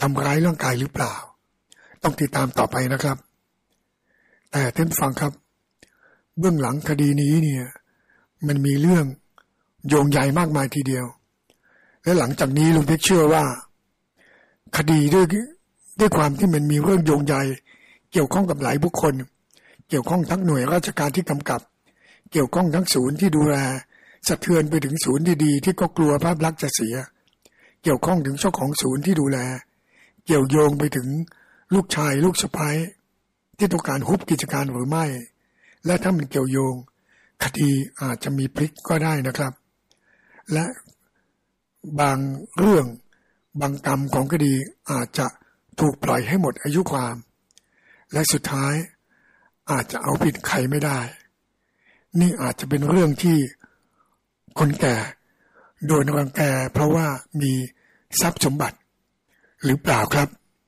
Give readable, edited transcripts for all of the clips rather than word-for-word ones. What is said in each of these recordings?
ทำร้ายร่างกายหรือเปล่าต้องติดตามต่อไปนะครับแต่ท่านฟังครับเบื้องหลังคดีนี้เนี่ยมันมีเรื่องโยงใยมากมายทีเดียวและหลังจากนี้ลุงเพชรเชื่อว่าคดีด้วยความที่มันมีเรื่องโยงใยเกี่ยวข้องกับหลายบุคคลเกี่ยวข้องทั้งหน่วยราชการที่กำกับเกี่ยวข้องทั้งศูนย์ที่ดูแลสะเทือนไปถึงศูนย์ดีๆที่ก็กลัวภาพลักษณ์จะเสียเกี่ยวข้องถึงเจ้าของศูนย์ที่ดูแลเกี่ยวโยงไปถึงลูกชายลูกสะใภ้ที่ต้องการฮุบกิจการหรือไม่และถ้ามันเกี่ยวโยงคดีอาจจะมีพลิกก็ได้นะครับและบางเรื่องบางกรรมของคดีอาจจะถูกปล่อยให้หมดอายุความและสุดท้ายอาจจะเอาผิดใครไม่ได้นี่อาจจะเป็นเรื่องที่คนแก่โดนรังแกเพราะว่ามีทรัพย์สมบัติหรือเปล่าครับ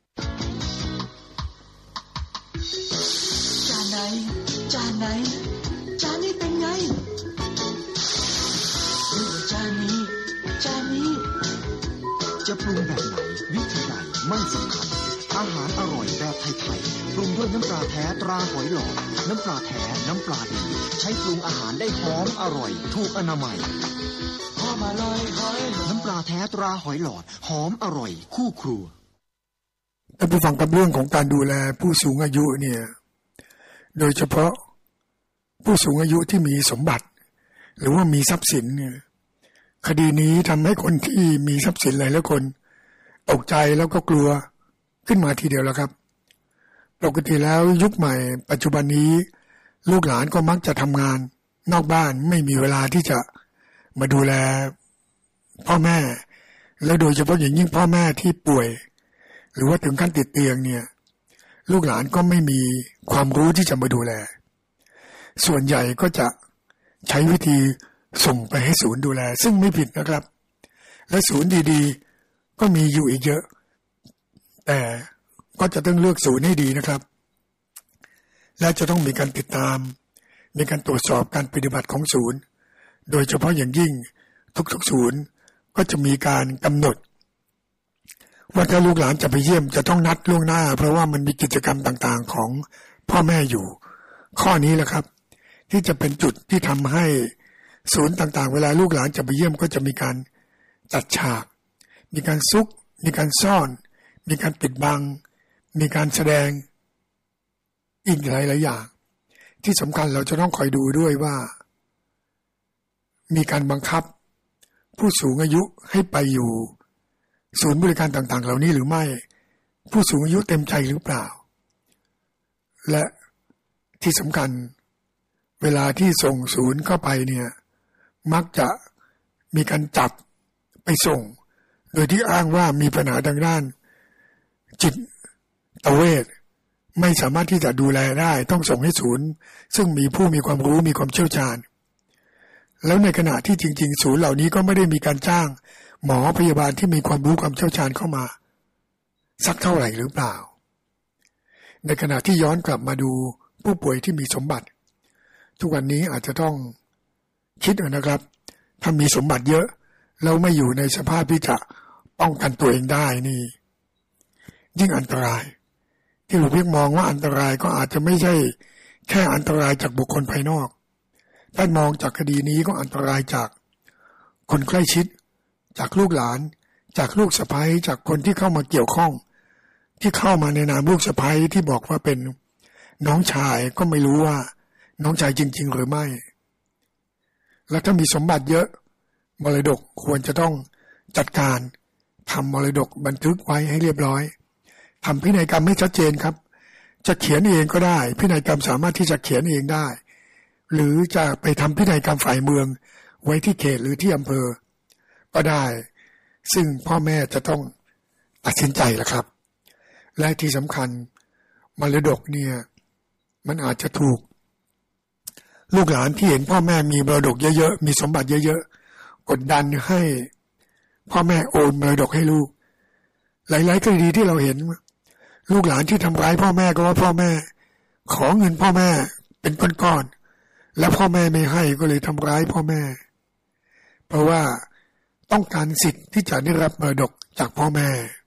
จานไหนจานไหนจานนี้เป็นไงหรือว่าจานนี้จะปรุงแบบไหนวิธีใดไม่สำคัญอาหารอร่อยแบบไทยๆปรุงด้วยน้ำปลาแท้ตราหอยหลอดน้ำปลาแท้น้ำปลาดีใช้ปรุงอาหารได้หอมอร่อยถูกอนามัยหอมอร่อยหอยหลอดน้ำปลาแท้ตราหอยหลอดหอมอร่อยคู่ครัวท่านผู้ฟังกับเรื่องของการดูแลผู้สูงอายุเนี่ยโดยเฉพาะผู้สูงอายุที่มีสมบัติหรือว่ามีทรัพย์สินเนี่ยคดีนี้ทำให้คนที่มีทรัพย์สินหลายคนตกใจแล้วก็กลัวขึ้นมาทีเดียวแล้วครับปกติแล้วยุคใหม่ปัจจุบันนี้ลูกหลานก็มักจะทำงานนอกบ้านไม่มีเวลาที่จะมาดูแลพ่อแม่แล้วโดยเฉพาะอย่างยิ่งพ่อแม่ที่ป่วยหรือว่าถึงขั้นติดเตียงเนี่ยลูกหลานก็ไม่มีความรู้ที่จะมาดูแลส่วนใหญ่ก็จะใช้วิธีส่งไปให้ศูนย์ดูแลซึ่งไม่ผิดนะครับและศูนย์ดีๆก็มีอยู่อีกเยอะแต่ก็จะต้องเลือกศูนย์ให้ดีนะครับและจะต้องมีการติดตามมีการตรวจสอบการปฏิบัติของศูนย์โดยเฉพาะอย่างยิ่งทุกๆศูนย์ก็จะมีการกำหนดว่าถ้าลูกหลานจะไปเยี่ยมจะต้องนัดล่วงหน้าเพราะว่ามันมีกิจกรรมต่างๆของพ่อแม่อยู่ข้อนี้แหละครับที่จะเป็นจุดที่ทำให้ศูนย์ต่างๆเวลาลูกหลานจะไปเยี่ยมก็จะมีการจัดฉากมีการซุกมีการซ่อนมีการปิดบังมีการแสดงอีกหลายอย่างที่สำคัญเราจะต้องคอยดูด้วยว่ามีการบังคับผู้สูงอายุให้ไปอยู่ศูนย์บริการต่างๆเหล่านี้หรือไม่ผู้สูงอายุเต็มใจหรือเปล่าและที่สำคัญเวลาที่ส่งศูนย์เข้าไปเนี่ยมักจะมีการจับไปส่งโดยที่อ้างว่ามีปัญหาทางด้านจิตเวชไม่สามารถที่จะดูแลได้ต้องส่งให้ศูนย์ซึ่งมีผู้มีความรู้มีความเชี่ยวชาญแล้วในขณะที่จริงๆศูนย์เหล่านี้ก็ไม่ได้มีการจ้างหมอพยาบาลที่มีความรู้ความเชี่ยวชาญเข้ามาสักเท่าไหร่หรือเปล่าในขณะที่ย้อนกลับมาดูผู้ป่วยที่มีสมบัติทุกวันนี้อาจจะต้องคิดนะครับถ้ามีสมบัติเยอะแล้วไม่อยู่ในสภาพที่จะป้องกันตัวเองได้นี่ยิ่งอันตรายที่หลวงพี่มองว่าอันตรายก็อาจจะไม่ใช่แค่อันตรายจากบุคคลภายนอกถ้ามองจากคดีนี้ก็อันตรายจากคนใกล้ชิดจากลูกหลานจากลูกสะใภ้จากคนที่เข้ามาเกี่ยวข้องที่เข้ามาในนามลูกสะใภ้ที่บอกว่าเป็นน้องชายก็ไม่รู้ว่าน้องชายจริงๆหรือไม่แล้วถ้ามีสมบัติเยอะมรดกควรจะต้องจัดการทำมรดกบันทึกไว้ให้เรียบร้อยทำพินัยกรรมให้ชัดเจนครับจะเขียนเองก็ได้พินัยกรรมสามารถที่จะเขียนเองได้หรือจะไปทำพินัยกรรมฝ่ายเมืองไว้ที่เขตหรือที่อำเภอก็ได้ซึ่งพ่อแม่จะต้องตัดสินใจละครับและที่สำคัญมรดกเนี่ยมันอาจจะถูกลูกหลานที่เห็นพ่อแม่มีมรดกเยอะๆมีสมบัติเยอะๆกดดันให้พ่อแม่โอนมรดกให้ลูกหลายๆคดีที่เราเห็นลูกหลานที่ทำร้ายพ่อแม่ก็ว่าพ่อแม่ขอเงินพ่อแม่เป็นก้อนๆแล้วพ่อแม่ไม่ให้ก็เลยทำร้ายพ่อแม่เพราะว่าต้องการสิทธิ์ที่จะได้รับมรดกจากพ่อแม่